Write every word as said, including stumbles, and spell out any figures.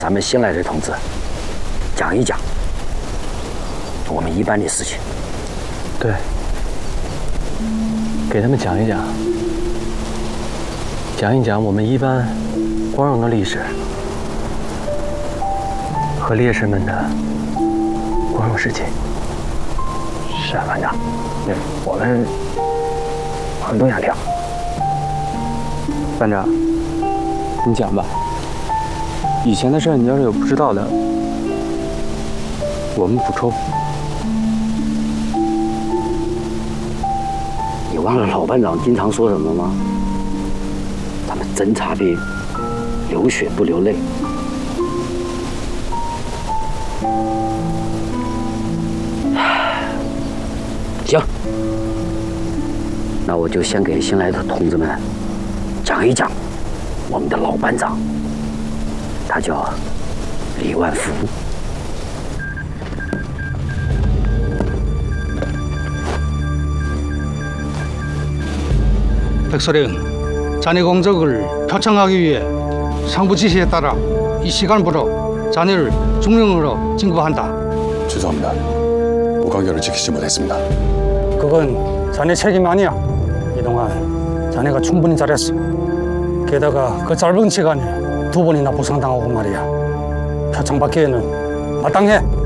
咱们新来的同志讲一讲我们一班的事情。 对，给他们讲一讲，讲一讲我们一班光荣的历史和烈士们的光荣事迹。 是啊，班长，对，我们我们都想听。 班长，你讲吧。以前的事你要是有不知道的，我们补充。 你忘了老班长经常说什么吗？咱们侦察兵流血不流泪。行，那我就先给新来的同志们讲一讲我们的老班长，他叫李万福。 백서령, 자네 공적을 표창하기 위해 상부 지시에 따라 이 시간부로 자네를 중령으로 진급한다. 죄송합니다. 무관결을 지키지 못했습니다. 그건 자네 책임 아니야. 이동안 자네가 충분히 잘했어. 게다가 그 짧은 시간에 두 번이나 부상당하고 말이야. 표창 받기에는 마땅해.